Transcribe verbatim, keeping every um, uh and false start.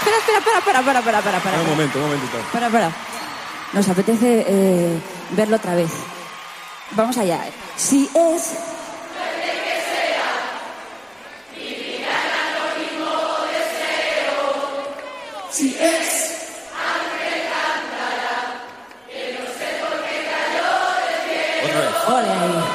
espera, espera, para, para, para, para, para, para. Un momento, un momentito. Para, para. Nos apetece eh, verlo otra vez. Vamos allá. Si es... Si es... Otra vez. Ole ahí.